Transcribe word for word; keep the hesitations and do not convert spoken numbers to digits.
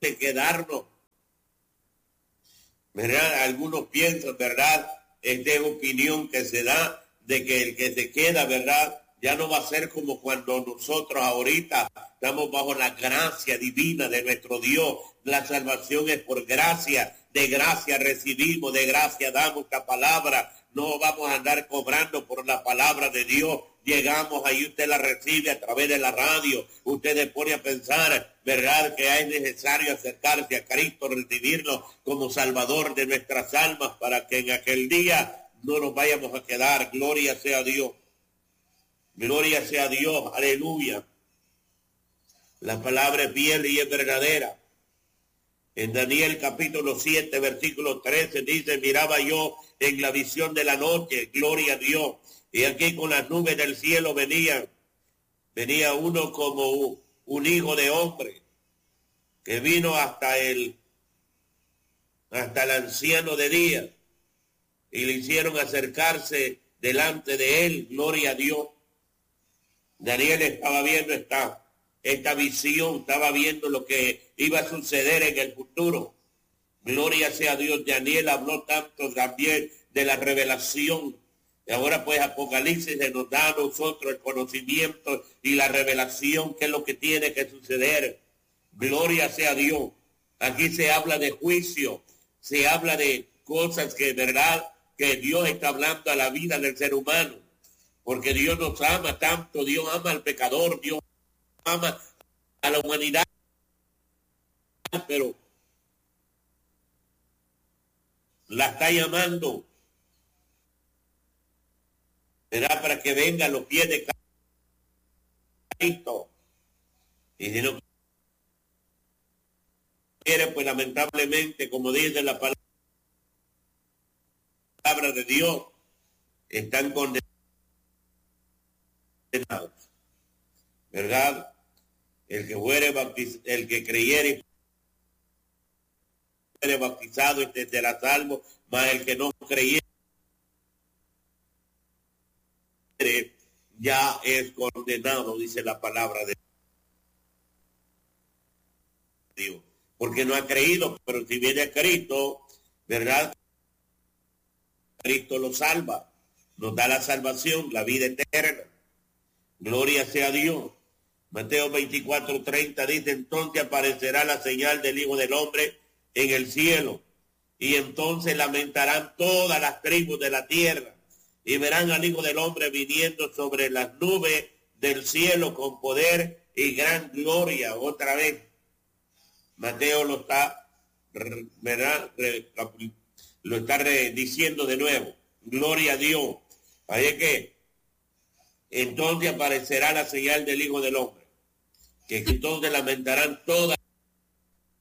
de quedarnos, ¿verdad? Algunos piensan, ¿verdad? Esta es opinión que se da de que el que se queda, ¿verdad? Ya no va a ser como cuando nosotros ahorita estamos bajo la gracia divina de nuestro Dios. La salvación es por gracia, de gracia recibimos, de gracia damos esta palabra. No vamos a andar cobrando por la palabra de Dios. Llegamos ahí, usted la recibe a través de la radio. Usted se pone a pensar, ¿verdad?, que es necesario acercarse a Cristo, recibirlo como Salvador de nuestras almas para que en aquel día no nos vayamos a quedar. Gloria sea a Dios. Gloria sea a Dios. Aleluya. La palabra es fiel y es verdadera. En Daniel capítulo siete, versículo trece dice, miraba yo en la visión de la noche, gloria a Dios, y aquí con las nubes del cielo venía, venía uno como un hijo de hombre, que vino hasta el, hasta el anciano de días, y le hicieron acercarse delante de él, gloria a Dios. Daniel estaba viendo esta esta visión, estaba viendo lo que iba a suceder en el futuro. Gloria sea a Dios. Daniel habló tanto también de la revelación. Y ahora pues Apocalipsis se nos da a nosotros el conocimiento y la revelación, que es lo que tiene que suceder. Gloria sea a Dios. Aquí se habla de juicio, se habla de cosas que, verdad, que Dios está hablando a la vida del ser humano. Porque Dios nos ama tanto, Dios ama al pecador, Dios ama a la humanidad, pero la está llamando, será para que venga a los pies de Cristo. Y si no quiere, pues lamentablemente, como dice la palabra de Dios, están condenados, ¿verdad? El que fuere bautizado, el que creyere y fuere bautizado, este será salvo, mas el que no creyere ya es condenado, dice la palabra de Dios, porque no ha creído. Pero si viene a Cristo, ¿verdad? Cristo lo salva, nos da la salvación, la vida eterna. Gloria sea a Dios. Mateo veinticuatro, treinta dice, entonces aparecerá la señal del Hijo del Hombre en el cielo, y entonces lamentarán todas las tribus de la tierra, y verán al Hijo del Hombre viniendo sobre las nubes del cielo con poder y gran gloria. Otra vez, Mateo lo está, ¿verdad?, lo está diciendo de nuevo. Gloria a Dios. Así que, entonces aparecerá la señal del Hijo del Hombre, que entonces lamentarán todas